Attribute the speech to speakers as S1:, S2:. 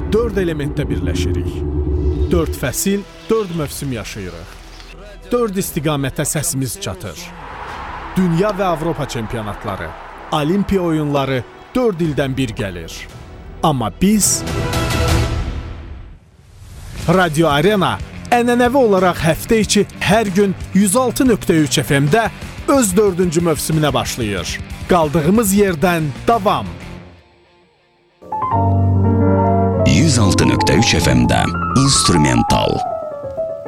S1: 4 elementdə birləşirik. 4 fəsil, 4 mövsüm yaşayırıq. 4 istiqamətə səsimiz çatır. Dünya və Avropa çempionatları, Olimpiya oyunları 4 ildən bir gəlir. Amma biz Radio Arena ənənəvi olaraq həftə içi hər gün 106.3 FM-də öz 4-cü mövsümünə başlayır. Qaldığımız yerdən davam.
S2: 106.3 FM-də Instrumental.